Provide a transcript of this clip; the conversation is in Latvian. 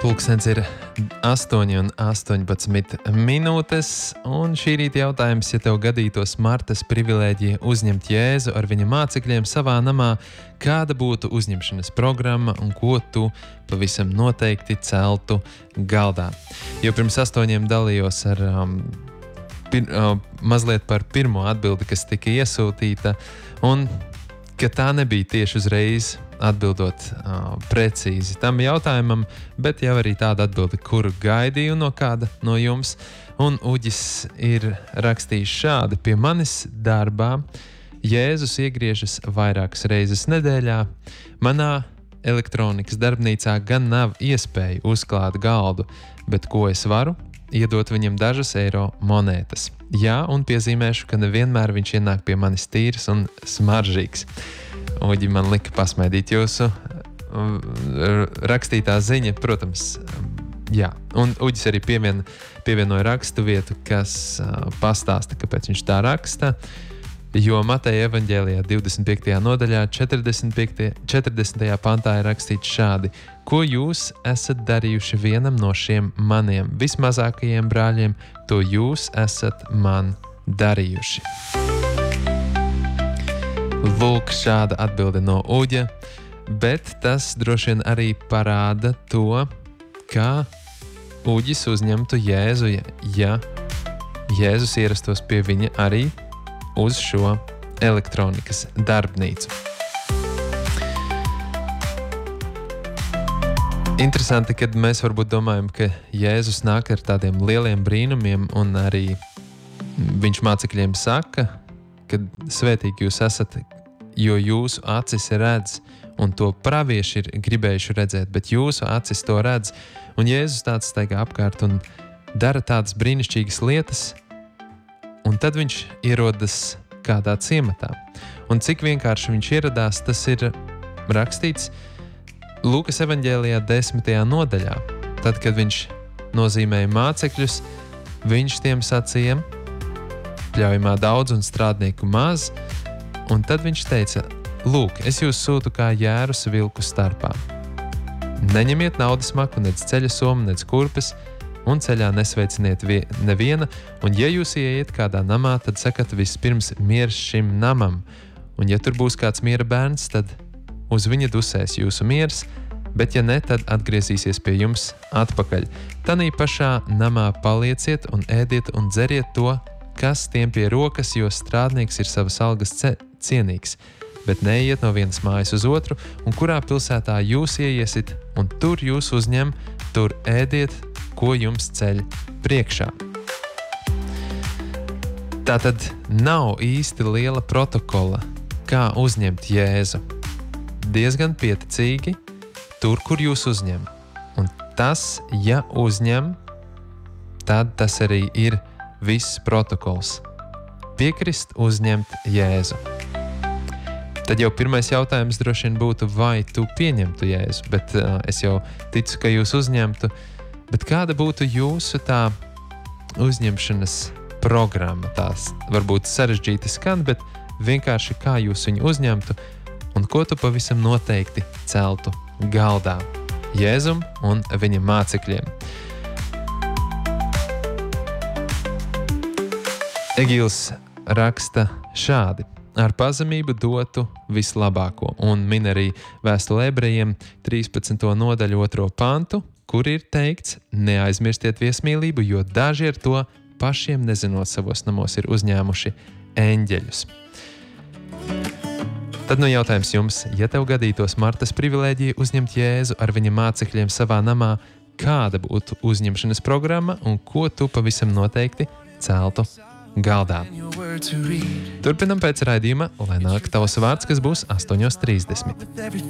Pulkstens ir 8:18 minūtes, un šī rīta jautājums, ja tev gadītos Martas privilēģija uzņemt Jēzu ar viņa mācekļiem savā namā, kāda būtu uzņemšanas programma un ko tu pavisam noteikti celtu galdā? Jo pirms 8 dalījos ar mazliet par pirmo atbildi, kas tika iesūtīta, un ka tā nebija tieši uzreiz atbildot precīzi tam jautājumam, bet jau arī tāda atbilde, kuru gaidīju no kāda no jums. Un Uģis ir rakstījis šādi: pie manis darbā Jēzus iegriežas vairākas reizes nedēļā. Manā elektronikas darbnīcā gan nav iespēja uzklāt galdu, bet ko es varu? Iedot viņam dažas eiro monētas. Jā, un piezīmēšu, ka nevienmēr viņš ienāk pie manis tīrs un smaržīgs. Uģi, man lika pasmaidīt jūsu rakstītā ziņa, protams, jā. Un Uģis arī pievienoja rakstu vietu, kas pastāsta, kāpēc viņš tā raksta. Jo Mateja evaņģēlijā 25. nodaļā 40. pantā ir rakstīts šādi: ko jūs esat darījuši vienam no šiem maniem vismazākajiem brāļiem, to jūs esat man darījuši. Lūk, šāda atbilde no Uģa, bet tas droši vien arī parāda to, kā Uģis uzņemtu Jēzu, ja Jēzus ierastos pie viņa arī uz šo elektronikas darbnīcu. Interesanti, kad mēs varbūt domājam, ka Jēzus nāk ar tādiem lieliem brīnumiem, un arī viņš mācekļiem saka, ka svētīgi jūs esat, jo jūsu acis redz, un to pravieši ir gribējuši redzēt, bet jūsu acis to redz. Un Jēzus tāds staigā apkārt un dara tādas brīnišķīgas lietas, un tad viņš ierodas kādā ciematā. Un cik vienkārši viņš ieradās, tas ir rakstīts Lūkas evaņģēlijā 10. nodaļā. Tad, kad viņš nozīmēja mācekļus, viņš tiem sacīja: pļaujamā daudz un strādnieku maz, un tad viņš teica: lūk, es jūs sūtu kā jērus vilku starpā. Neņemiet naudas maku, nec ceļa somu, nec kurpes, un ceļā nesveiciniet neviena, un ja jūs ieiet kādā namā, tad sakat vispirms miers šim namam, un ja tur būs kāds miera bērns, tad uz viņa dusēs jūsu miers, bet ja ne, tad atgriezīsies pie jums atpakaļ. Tanī pašā namā palieciet un ēdiet un dzeriet to, kas tiem pie rokas, jo strādnieks ir savas algas cienīgs. Bet neiet no vienas mājas uz otru, un kurā pilsētā jūs ieiesit, un tur jūs uzņem, tur ēdiet, ko jums ceļ priekšā. Tātad nav īsti liela protokola, kā uzņemt Jēzu. Diezgan pieticīgi tur, kur jūs uzņem. Un tas, ja uzņem, tad tas arī ir viss protokols. Piekrist uzņemt Jēzu. Tad jau pirmais jautājums droši vien būtu, vai tu pieņemtu Jēzu, bet es jau ticu, ka jūs uzņemtu. Bet kāda būtu jūsu tā uzņemšanas programma? Tās varbūt sarežģīti skan, bet vienkārši kā jūs viņu uzņemtu un ko tu pavisam noteikti celtu galdā Jēzum un viņa mācekļiem. Egīls raksta šādi: ar pazemību dotu vislabāko, un min arī vēstuli ebrejiem 13. nodaļu 2. pantu, kur ir teikts: neaizmirstiet viesmīlību, jo daži ar to pašiem nezinot savos namos ir uzņēmuši eņģeļus. Tad nu jautājums jums: ja tev gadītos Martas privilēģija uzņemt Jēzu ar viņa mācekļiem savā namā, kāda būtu uzņemšanas programma un ko tu pavisam noteikti celtu galdā? Turpinam pēc raidījuma, lai nāk tavs vārds, kas būs 8:30.